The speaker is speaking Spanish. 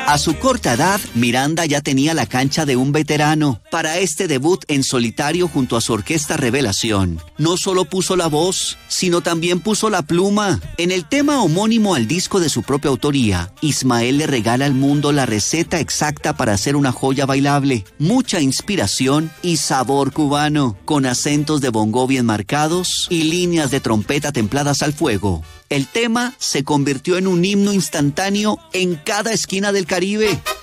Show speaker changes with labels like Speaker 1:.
Speaker 1: A su corta edad, Miranda ya tenía la cancha de un veterano. Para este debut en solitario junto a su orquesta Revelación, no solo puso la voz, sino también puso la pluma. En el tema homónimo al disco de su propia autoría, Ismael le regala al mundo la receta exacta para hacer una joya bailable. Mucha inspiración y sabor cubano, con acentos de bongo bien marcados y líneas de trompeta templadas al fuego. El tema se convirtió en un himno instantáneo en cada esquina del Caribe.